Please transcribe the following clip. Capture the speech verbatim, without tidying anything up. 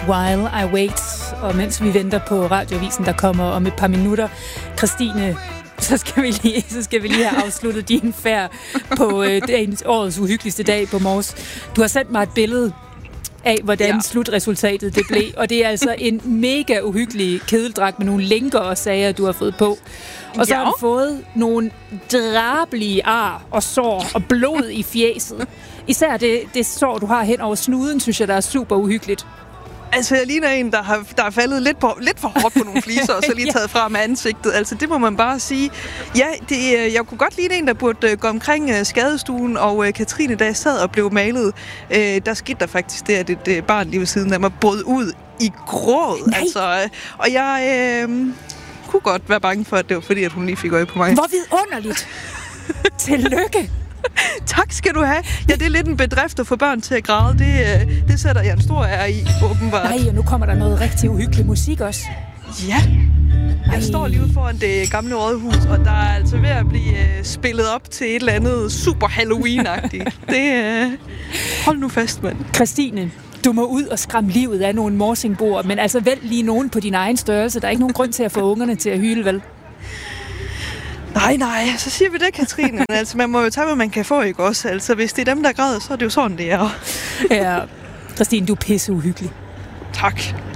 While I Wait. Og mens vi venter på radioavisen, der kommer om et par minutter, Christine, så skal vi lige, så skal vi lige have afsluttet din færd på øh, dagens, årets uhyggeligste dag på Mors. Du har sendt mig et billede af, hvordan ja. slutresultatet det blev. Og det er altså en mega uhyggelig kedeldragt med nogle lænker og sager, du har fået på. Og så ja. har du fået nogle drabelige ar og sår og blod i fjeset. Især det, det sår, du har hen over snuden, synes jeg, der er super uhyggeligt. Altså, jeg ligner en, der har, der er faldet lidt, på, lidt for hårdt på nogle fliser, og så lige taget fra med ansigtet. Altså, det må man bare sige. Ja, det, jeg kunne godt lide en, der burde gå omkring skadestuen, og Katrine, da jeg sad og blev malet, øh, der skete der faktisk det, at et øh, barn lige ved siden af mig brød ud i gråd. Nej. Altså, og jeg øh, kunne godt være bange for, at det var fordi, at hun lige fik øje på mig. Hvor vidunderligt! Tillykke! Tak skal du have. Ja, det er lidt en bedrift at få børn til at græde. Det, det sætter jeg en stor ære i, åbenbart. Nej, og nu kommer der noget rigtig uhyggelig musik også. Ja. Jeg Ej. står lige ude foran det gamle rådhus, og der er altså ved at blive uh, spillet op til et eller andet super Halloween-agtigt. Det, uh... hold nu fast, mand. Christine, du må ud og skræmme livet af nogle morsingboer, men altså vælg lige nogen på din egen størrelse. Der er ikke nogen grund til at få ungerne til at hyle, vel? Nej, nej, så siger vi det, Katrine. Altså, man må jo tage, hvad man kan få, ikke også? Altså, hvis det er dem, der græder, så er det jo sådan, det er. Ja, Christine, du er pisseuhyggelig. Tak.